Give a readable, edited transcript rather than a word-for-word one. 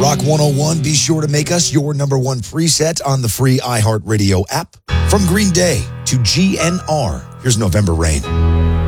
Rock 101, be sure to make us your number one preset on the free iHeartRadio app. From Green Day to GNR, here's November Rain.